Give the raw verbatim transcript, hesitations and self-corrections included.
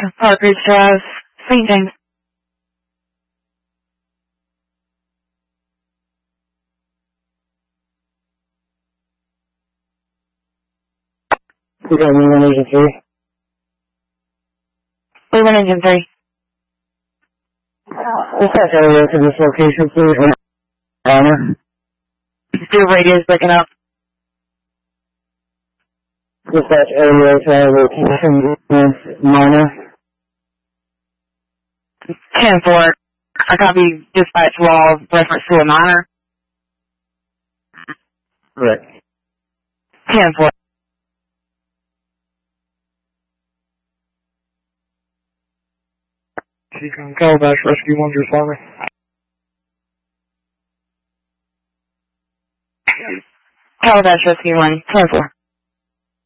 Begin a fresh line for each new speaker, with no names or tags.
Parkridge Drive, Saint James.
We got one engine three.
We went engine three.
Dispatch area to this location, please. Honor.
Your radio's breaking up.
Dispatch area to our location, minor.
ten four. I copy dispatch law reference to a minor.
Correct.
ten four.
Seacon Calabash Rescue one, just for me.
Calabash Rescue one, ten four.